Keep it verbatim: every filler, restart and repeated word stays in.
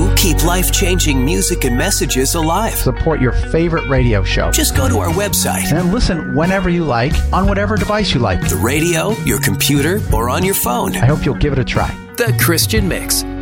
you keep life-changing music and messages alive. Support your favorite radio show. Just go to our website and listen whenever you like on whatever device you like. The radio, your computer, or on your phone. I hope you'll give it a try. The Christian Mix